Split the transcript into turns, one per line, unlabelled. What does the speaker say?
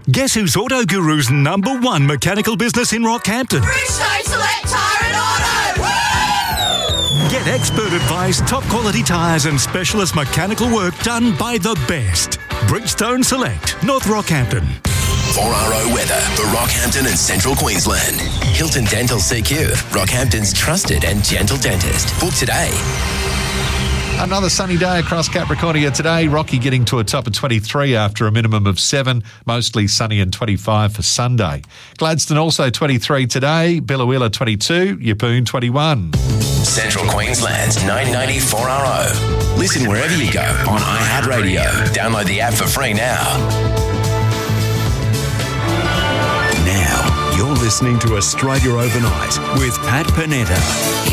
Guess who's Auto Guru's #1 mechanical business in Rockhampton?
Bridgestone Select Tyre and Auto! Woo!
Get expert advice, top quality tyres and specialist mechanical work done by the best. Bridgestone Select, North Rockhampton.
4RO weather for Rockhampton and Central Queensland. Hilton Dental CQ, Rockhampton's trusted and gentle dentist. Book today.
Another sunny day across Capricornia today. Rocky getting to a top of 23 after a minimum of 7. Mostly sunny and 25 for Sunday. Gladstone also 23 today. Biloela 22. Yeppoon 21.
Central Queensland's 990 4RO. Listen wherever you go on iHeartRadio. Download the app for free now.
Now, you're listening to Australia Overnight with Pat Panetta.